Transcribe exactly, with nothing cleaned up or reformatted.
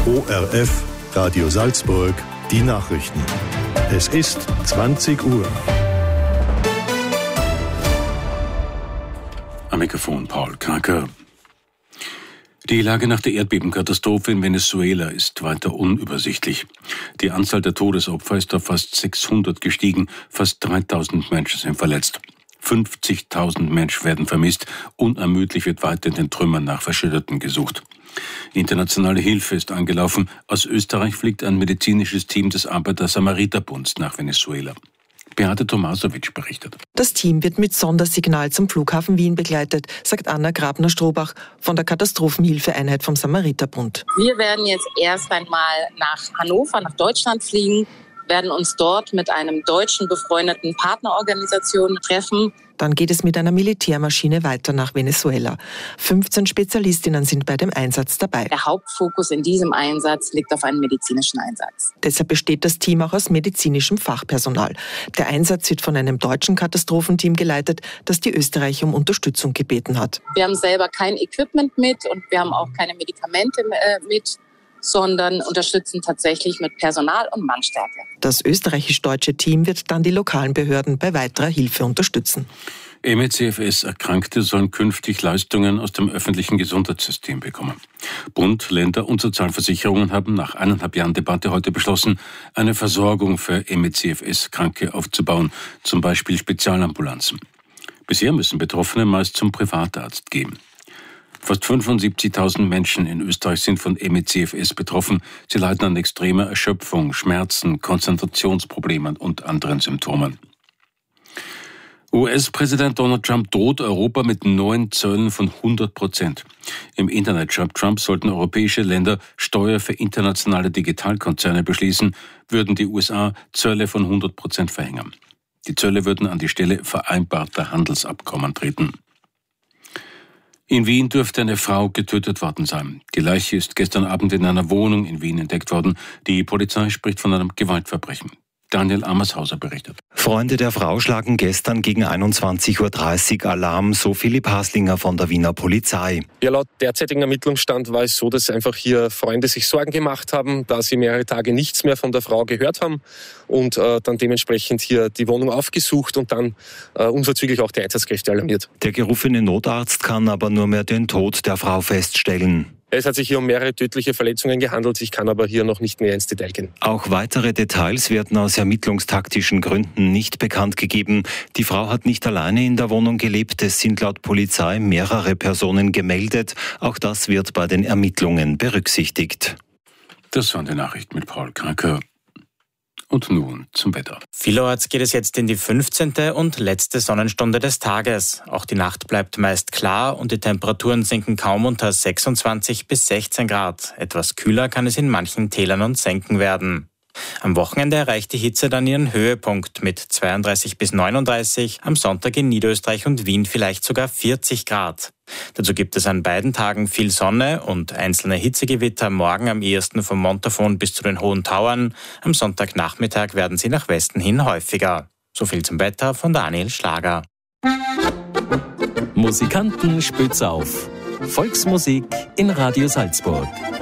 O R F, Radio Salzburg, die Nachrichten. Es ist zwanzig Uhr. Am Mikrofon Paul Kraker. Die Lage nach der Erdbebenkatastrophe in Venezuela ist weiter unübersichtlich. Die Anzahl der Todesopfer ist auf fast sechshundert gestiegen, fast dreitausend Menschen sind verletzt. fünfzigtausend Menschen werden vermisst, unermüdlich wird weiter in den Trümmern nach Verschütteten gesucht. Internationale Hilfe ist angelaufen. Aus Österreich fliegt ein medizinisches Team des Arbeiter-Samariter-Bunds nach Venezuela. Beate Tomasowitsch berichtet. Das Team wird mit Sondersignal zum Flughafen Wien begleitet, sagt Anna Grabner-Strobach von der Katastrophenhilfeeinheit vom Samariterbund. Wir werden jetzt erst einmal nach Hannover, nach Deutschland fliegen, werden uns dort mit einem deutschen befreundeten Partnerorganisation treffen. Dann geht es mit einer Militärmaschine weiter nach Venezuela. fünfzehn Spezialistinnen sind bei dem Einsatz dabei. Der Hauptfokus in diesem Einsatz liegt auf einem medizinischen Einsatz. Deshalb besteht das Team auch aus medizinischem Fachpersonal. Der Einsatz wird von einem deutschen Katastrophenteam geleitet, das die Österreicher um Unterstützung gebeten hat. Wir haben selber kein Equipment mit und wir haben auch keine Medikamente mit, sondern unterstützen tatsächlich mit Personal und Mannstärke. Das österreichisch-deutsche Team wird dann die lokalen Behörden bei weiterer Hilfe unterstützen. M E C F S-Erkrankte sollen künftig Leistungen aus dem öffentlichen Gesundheitssystem bekommen. Bund, Länder und Sozialversicherungen haben nach eineinhalb Jahren Debatte heute beschlossen, eine Versorgung für M E C F S-Kranke aufzubauen, zum Beispiel Spezialambulanzen. Bisher müssen Betroffene meist zum Privatarzt gehen. Fast fünfundsiebzigtausend Menschen in Österreich sind von M E C F S betroffen. Sie leiden an extremer Erschöpfung, Schmerzen, Konzentrationsproblemen und anderen Symptomen. U S-Präsident Donald Trump droht Europa mit neuen Zöllen von hundert Prozent. Im Internet schreibt Trump, sollten europäische Länder Steuer für internationale Digitalkonzerne beschließen, würden die U S A Zölle von hundert Prozent verhängen. Die Zölle würden an die Stelle vereinbarter Handelsabkommen treten. In Wien dürfte eine Frau getötet worden sein. Die Leiche ist gestern Abend in einer Wohnung in Wien entdeckt worden. Die Polizei spricht von einem Gewaltverbrechen. Daniel Amershauser berichtet. Freunde der Frau schlagen gestern gegen einundzwanzig Uhr dreißig Alarm, so Philipp Haslinger von der Wiener Polizei. Ja, laut derzeitigem Ermittlungsstand war es so, dass einfach hier Freunde sich Sorgen gemacht haben, da sie mehrere Tage nichts mehr von der Frau gehört haben und äh, dann dementsprechend hier die Wohnung aufgesucht und dann äh, unverzüglich auch die Einsatzkräfte alarmiert. Der gerufene Notarzt kann aber nur mehr den Tod der Frau feststellen. Es hat sich hier um mehrere tödliche Verletzungen gehandelt. Ich kann aber hier noch nicht mehr ins Detail gehen. Auch weitere Details werden aus ermittlungstaktischen Gründen nicht bekannt gegeben. Die Frau hat nicht alleine in der Wohnung gelebt. Es sind laut Polizei mehrere Personen gemeldet. Auch das wird bei den Ermittlungen berücksichtigt. Das waren die Nachrichten mit Paul Kraker. Und nun zum Wetter. Vielerorts geht es jetzt in die fünfzehnte und letzte Sonnenstunde des Tages. Auch die Nacht bleibt meist klar und die Temperaturen sinken kaum unter sechsundzwanzig bis sechzehn Grad. Etwas kühler kann es in manchen Tälern und Senken werden. Am Wochenende erreicht die Hitze dann ihren Höhepunkt mit zweiunddreißig bis neununddreißig, am Sonntag in Niederösterreich und Wien vielleicht sogar vierzig Grad. Dazu gibt es an beiden Tagen viel Sonne und einzelne Hitzegewitter, morgen am ehesten vom Montafon bis zu den Hohen Tauern. Am Sonntagnachmittag werden sie nach Westen hin häufiger. So viel zum Wetter von Daniel Schlager. Musikanten spitz auf. Volksmusik in Radio Salzburg.